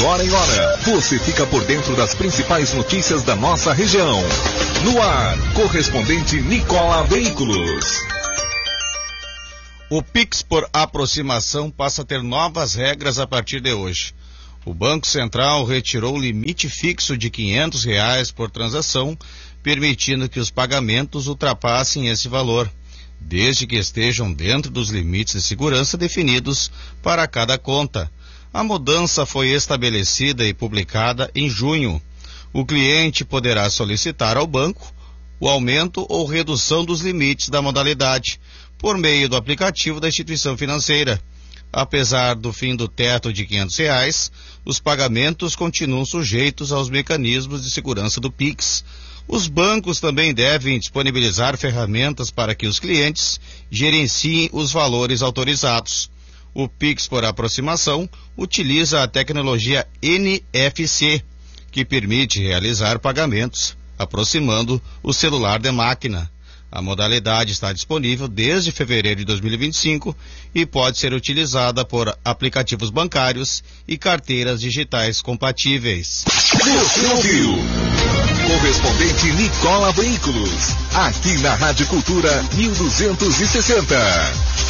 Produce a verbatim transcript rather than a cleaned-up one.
hora em hora, você fica por dentro das principais notícias da nossa região. No ar, correspondente Nicola Veículos. O Pix por aproximação passa a ter novas regras a partir de hoje. O Banco Central retirou o limite fixo de quinhentos reais por transação, permitindo que os pagamentos ultrapassem esse valor, desde que estejam dentro dos limites de segurança definidos para cada conta. A mudança foi estabelecida e publicada em junho. O cliente poderá solicitar ao banco o aumento ou redução dos limites da modalidade, por meio do aplicativo da instituição financeira. Apesar do fim do teto de quinhentos reais, os pagamentos continuam sujeitos aos mecanismos de segurança do Pix. Os bancos também devem disponibilizar ferramentas para que os clientes gerenciem os valores autorizados. O Pix por aproximação utiliza a tecnologia N F C, que permite realizar pagamentos aproximando o celular de máquina. A modalidade está disponível desde fevereiro de dois mil e vinte e cinco e pode ser utilizada por aplicativos bancários e carteiras digitais compatíveis. Você ouviu? Correspondente Nicola Veículos, aqui na Rádio Cultura mil duzentos e sessenta.